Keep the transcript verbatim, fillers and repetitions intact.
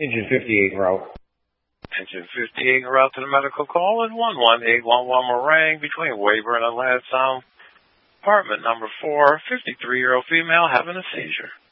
Engine fifty-eight route. Engine fifty-eight route to the medical call and one one eight one one Meringue between Weyburn and Lansdowne. Apartment number four, fifty-three-year-old female having a seizure.